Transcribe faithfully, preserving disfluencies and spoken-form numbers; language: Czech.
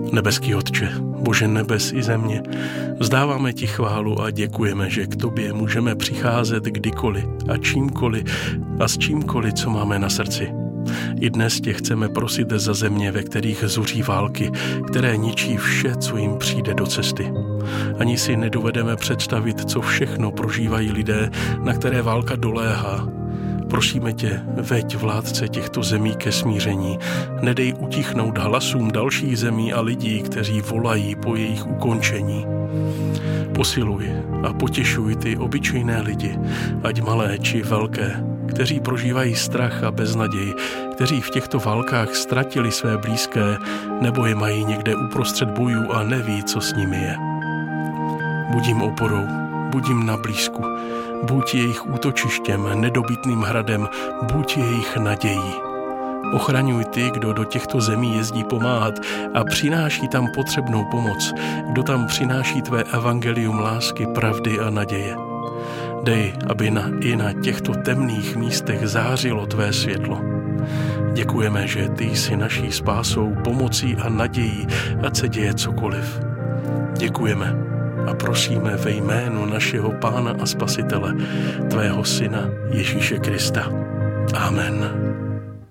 Nebeský Otče, Bože nebes i země, vzdáváme ti chválu a děkujeme, že k tobě můžeme přicházet kdykoliv a čímkoliv a s čímkoliv, co máme na srdci. I dnes tě chceme prosit za země, ve kterých zuří války, které ničí vše, co jim přijde do cesty. Ani si nedovedeme představit, co všechno prožívají lidé, na které válka doléhá. Prosíme tě, veď vládce těchto zemí ke smíření. Nedej utichnout hlasům dalších zemí a lidí, kteří volají po jejich ukončení. Posiluj a potěšuj ty obyčejné lidi, ať malé či velké, kteří prožívají strach a beznaděj, kteří v těchto válkách ztratili své blízké nebo je mají někde uprostřed bojů a neví, co s nimi je. Buď jim oporou, buď jim na blízku, buď jejich útočištěm, nedobytným hradem, buď jejich nadějí. Ochraňuj ty, kdo do těchto zemí jezdí pomáhat a přináší tam potřebnou pomoc, kdo tam přináší tvé evangelium lásky, pravdy a naděje. Dej, aby na, i na těchto temných místech zářilo tvé světlo. Děkujeme, že ty jsi naší spásou, pomocí a nadějí, ať se děje cokoliv. Děkujeme a prosíme ve jménu našeho Pána a Spasitele, tvého Syna Ježíše Krista. Amen.